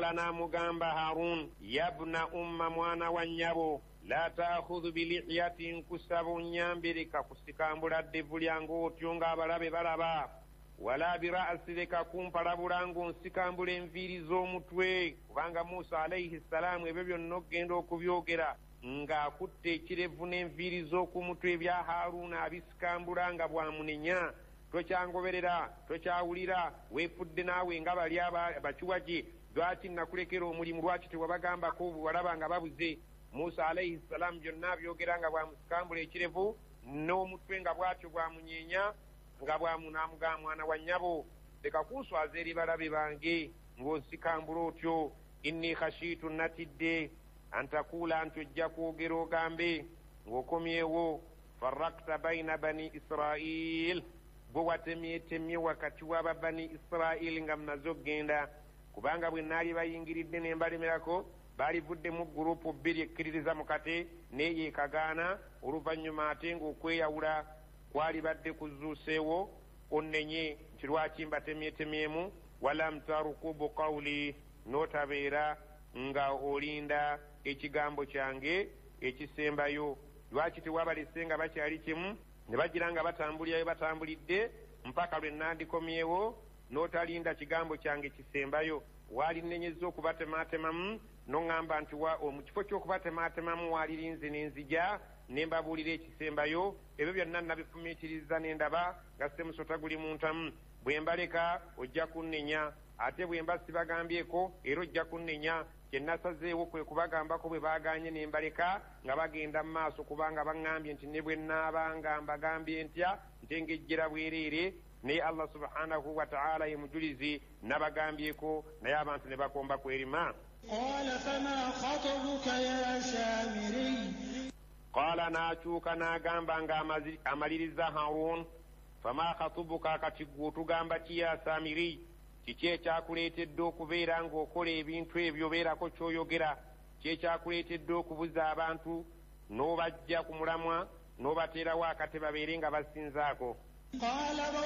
qala namugamba Harun yabna umma mwana wa nnyabo la taakhudhu bilihiyatin kusaba onyambirika kusikambula ddevu lyange otyo ng'abalabe balaba wala bira'asi leka kumpalabula ng'onsikambula enviiri z'omutwe kubanga Musa alayhi salaamu ebyo byonna okgenda okubyogera ng'akutte ekirevu n'enviiri z'okumutwe ebya Haruna abisikambula nga bwamunenya. Tokyangoberera, tokyawulira, weefudde naawe nga bali abakiwagi. Lwaki nakulekera omulimu, lwaki tewabagambako walaba nga babuze? Musa alayhi salaamu byonna byogera nga bwamusikambula ekirevu n'omutwe nga bwatyo bwamunyeenya nga bwamunamugamba mwana wa nnyabo leka kunswaza eri balabe bange ng'onsikambula otyo. Inni khashiitu natidde antakuula nti ojja kwogera ogambe ng'okomyewo farrakta baina bani Israil bwe watemyetemye wakati w'aba bani Israil nga munazo okgenda kubanga bwe naali bayingiridde ne mbalemerako baalivuddemu gurupu bbiri ekkiririza mu kate neyo ekagaana oluvannyuma ate ng'okweyawula kwali badde kuzuuseewo onnenye nti lwaki mbatemyetemyemu walam tarukubu qawli n'otabeera nga olinda ekigambo kyange ekisembayo. Lwaki tewabalese nga bakyali kimu ne bagira nga batambulirayo batambulidde mpaka lwe nandikomyewo n'otalinda kigambo kyange kisembayo? Waalinenyeza okubatematemamu n'oŋŋamba nti mu kifo ky'okubatematemamu waalirinze n'enzija ne mbabuulira ekisembayo. Ebyo byonna nabifumiitiriza ne ndaba nga semusota guli mu ntamu. Bwe mbaleka ojja kunnenya, ate bwe mba sibagambyeko era ojja kunnenya. Kye nasazeewo kwe kubagambako bwe baaganye ne mbaleka nga bagenda mu maaso kubanga baŋŋambye nti ne bwe nnaabanga mbagambye ntya ntengejjera bwereere naye Allah subhanahu wa ta'ala ye mujulizi nabagambyeko naye abantu ne bakomba kwerima. Qala fama khatabuka ya Samiri, qala n'akyuka n'agamba nga amaliriza Harun fama khatabuka kati gwe otugamba ki ya Samiri? Kiki ekyakuleetedde okubeera ng'okola ebintu ebyo beerako ky'oyogera? Ki ekyakuleetedde okubuza abantu n'obajja ku mulamwa n'obateerawo akate babeere nga basinzaako?